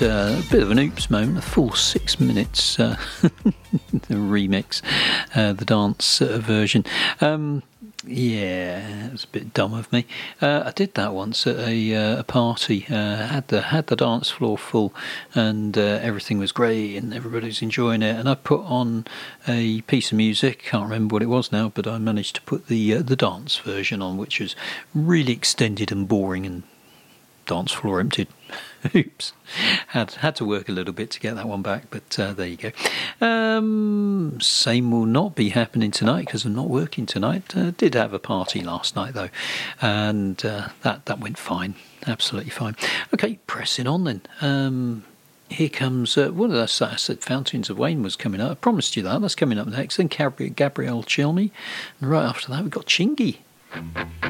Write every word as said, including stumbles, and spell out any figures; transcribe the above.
uh, a bit of an oops moment, a full six minutes uh, the remix, uh, the dance uh, version. Um, yeah, it was a bit dumb of me. Uh, I did that once at a, uh, a party. Uh, had the had the dance floor full, and uh, everything was great, and everybody's enjoying it. And I put on a piece of music. Can't remember what it was now, but I managed to put the uh, the dance version on, which was really extended and boring and dance floor emptied. Oops. Had had to work a little bit to get that one back, but uh, there you go. Um, same will not be happening tonight because I'm not working tonight. Uh, did have a party last night though, and uh, that that went fine, absolutely fine. Okay, pressing on then. Um, here comes uh, what did I say? I said Fountains of Wayne was coming up. I promised you that. That's coming up next. Then Gabrielle Cilmi, and right after that we've got Chingy.